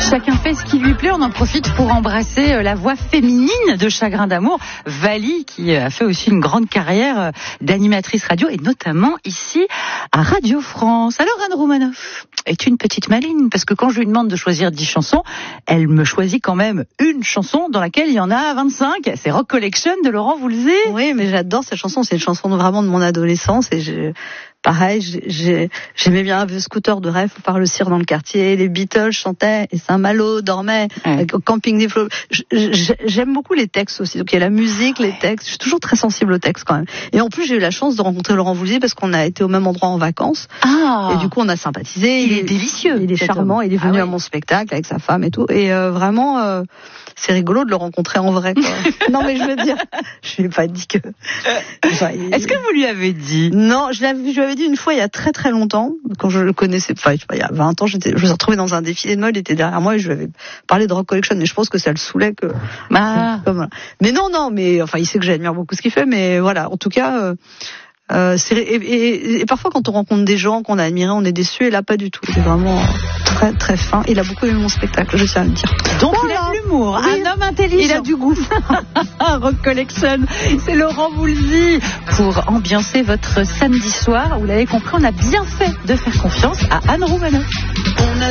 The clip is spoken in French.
Chacun fait ce qui lui plaît. On en profite pour embrasser la voix féminine de Chagrin d'amour, Vali, qui a fait aussi une grande carrière d'animatrice radio, et notamment ici à Radio France. Alors Anne Roumanoff est une petite maligne, parce que quand je lui demande de choisir 10 chansons, elle me choisit quand même une chanson dans laquelle il y en a 25. C'est Rock Collection de Laurent Voulzy. Oui, mais j'adore cette chanson. C'est une chanson vraiment de mon adolescence, et pareil, j'aimais bien The Scooter de Rêve par le cire dans le quartier, les Beatles chantaient et Saint-Malo dormait au camping des flots. J'aime beaucoup les textes aussi. Donc il y a la musique, les textes. Je suis toujours très sensible aux textes quand même. Et en plus, j'ai eu la chance de rencontrer Laurent Voulzy parce qu'on a été au même endroit en vacances. Et du coup, on a sympathisé. Il est délicieux. Il est charmant. Il est venu à mon spectacle avec sa femme et tout. Et vraiment, c'est rigolo de le rencontrer en vrai, quoi. Non, mais je veux dire, je lui ai pas dit que. Est-ce que vous lui avez dit? Non, je lui avais dit une fois il y a très très longtemps, quand je le connaissais, enfin il y a 20 ans, je me suis retrouvée dans un défilé de mode, il était derrière moi et je lui avais parlé de Rock Collection, mais je pense que ça le saoulait que. Mais non, mais enfin il sait que j'admire beaucoup ce qu'il fait, mais voilà, en tout cas. Et parfois quand on rencontre des gens qu'on a admirés, on est déçus, et là pas du tout. Il est vraiment très très fin. Il a beaucoup aimé mon spectacle, je tiens à le dire. Donc il a de l'humour, oui, un homme intelligent. Il a du goût. Rock Collection, c'est Laurent Voulzy pour ambiancer votre samedi soir. Vous l'avez compris, on a bien fait de faire confiance à Anne Roumanoff.